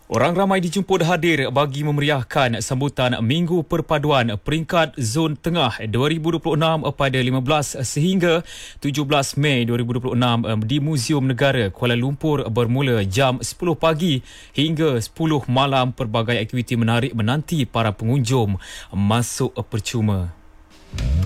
Orang ramai dijemput hadir bagi memeriahkan sambutan Minggu Perpaduan Peringkat Zon Tengah 2026 pada 15 sehingga 17 Mei 2026 di Muzium Negara Kuala Lumpur bermula jam 10 pagi hingga 10 malam. Pelbagai aktiviti menarik menanti para pengunjung masuk percuma.